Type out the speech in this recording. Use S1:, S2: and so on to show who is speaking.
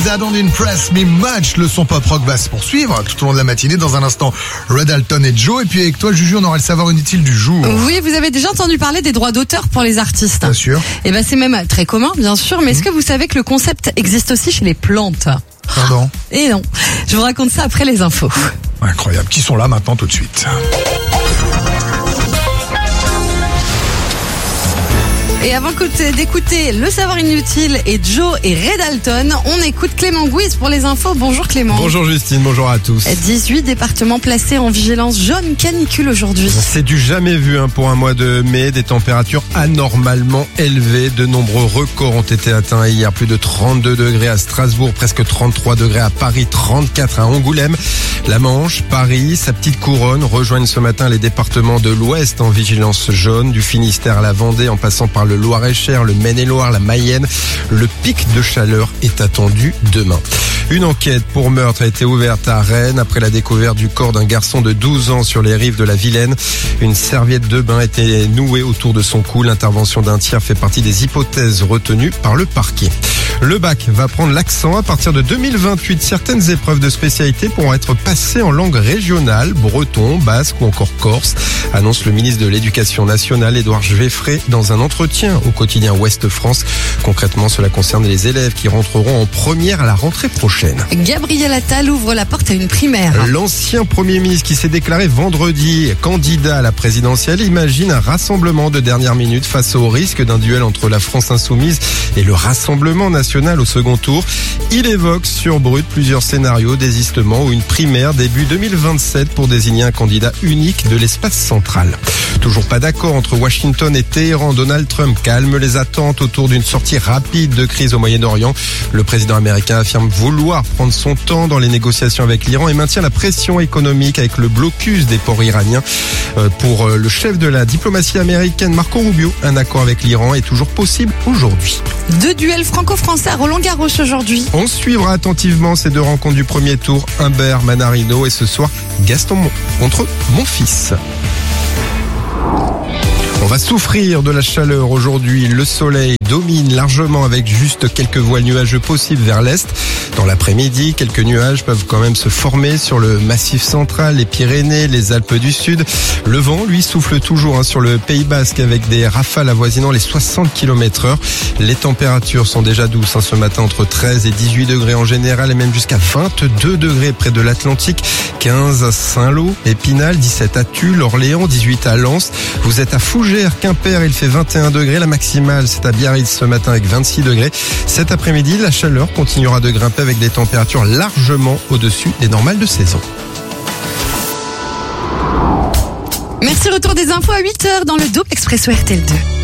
S1: That Don't Impress Me Much. Le son pop rock va se poursuivre tout au long de la matinée. Dans un instant, Red Alton et Joe. Et puis avec toi, Juju, on aura le savoir inutile du jour.
S2: Oui, vous avez déjà entendu parler des droits d'auteur pour les artistes.
S1: Bien sûr.
S2: Et ben c'est même très commun, bien sûr. Mais est-ce que vous savez que le concept existe aussi chez les plantes?
S1: Pardon.
S2: Et non. Je vous raconte ça après les infos.
S1: Incroyable. Qui sont là maintenant tout de suite?
S2: Et avant d'écouter Le Savoir Inutile et Joe et Red Alton, on écoute Clément Gouise pour les infos. Bonjour Clément.
S3: Bonjour Justine, bonjour à tous.
S2: 18 départements placés en vigilance jaune canicule aujourd'hui.
S3: C'est du jamais vu pour un mois de mai, des températures anormalement élevées. De nombreux records ont été atteints hier. Plus de 32 degrés à Strasbourg, presque 33 degrés à Paris, 34 à Angoulême. La Manche, Paris, sa petite couronne rejoignent ce matin les départements de l'Ouest en vigilance jaune, du Finistère à la Vendée en passant par le Loir-et-Cher, le Maine-et-Loire, la Mayenne. Le pic de chaleur est attendu demain. Une enquête pour meurtre a été ouverte à Rennes après la découverte du corps d'un garçon de 12 ans sur les rives de la Vilaine. Une serviette de bain était nouée autour de son cou. L'intervention d'un tiers fait partie des hypothèses retenues par le parquet. Le bac va prendre l'accent à partir de 2028. Certaines épreuves de spécialité pourront être passées en langue régionale, breton, basque ou encore corse, annonce le ministre de l'Éducation nationale, Édouard Geoffrey, dans un entretien au quotidien Ouest France. Concrètement, cela concerne les élèves qui rentreront en première à la rentrée prochaine.
S2: Gabriel Attal ouvre la porte à une primaire.
S3: L'ancien Premier ministre qui s'est déclaré vendredi candidat à la présidentielle imagine un rassemblement de dernière minute face au risque d'un duel entre la France insoumise et le Rassemblement national au second tour. Il évoque sur Brut plusieurs scénarios, désistement ou une primaire début 2027 pour désigner un candidat unique de l'espace central. Toujours pas d'accord entre Washington et Téhéran. Donald Trump calme les attentes autour d'une sortie rapide de crise au Moyen-Orient. Le président américain affirme vouloir prendre son temps dans les négociations avec l'Iran et maintient la pression économique avec le blocus des ports iraniens. Pour le chef de la diplomatie américaine, Marco Rubio, un accord avec l'Iran est toujours possible aujourd'hui.
S2: 2 duels franco-français à Roland-Garros aujourd'hui.
S3: On suivra attentivement ces 2 rencontres du premier tour. Humbert Manarino et ce soir Gaston contre Monfils. On va souffrir de la chaleur aujourd'hui. Le soleil domine largement avec juste quelques voiles nuageux possibles vers l'est. Dans l'après-midi, quelques nuages peuvent quand même se former sur le massif central, les Pyrénées, les Alpes du Sud. Le vent, lui, souffle toujours sur le Pays Basque avec des rafales avoisinant les 60 km/h. Les températures sont déjà douces ce matin, entre 13 et 18 degrés en général et même jusqu'à 22 degrés près de l'Atlantique. 15 à Saint-Lô, Épinal, 17 à Tulle, Orléans, 18 à Lens. Vous êtes à Fougères, Quimper, il fait 21 degrés. La maximale, c'est à Biarritz ce matin avec 26 degrés. Cet après-midi, la chaleur continuera de grimper avec des températures largement au-dessus des normales de saison.
S2: Merci, retour des infos à 8h dans le Dope Expresso RTL2.